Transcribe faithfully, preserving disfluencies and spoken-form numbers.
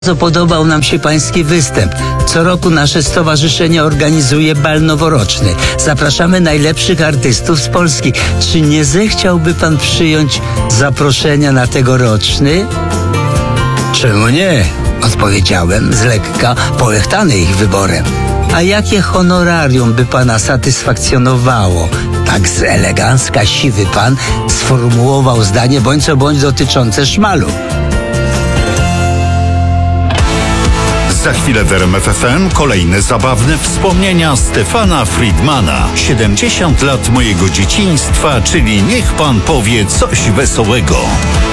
Bardzo podobał nam się pański występ. Co roku nasze stowarzyszenie organizuje bal noworoczny. Zapraszamy najlepszych artystów z Polski. Czy nie zechciałby pan przyjąć zaproszenia na tegoroczny? Czemu nie? Odpowiedziałem z lekka połechtany ich wyborem. A jakie honorarium by pana satysfakcjonowało? Tak z elegancka siwy pan sformułował zdanie bądź co bądź dotyczące szmalu. Za chwilę w R M F F M kolejne zabawne wspomnienia Stefana Friedmana. siedemdziesiąt lat mojego dzieciństwa, czyli niech pan powie coś wesołego.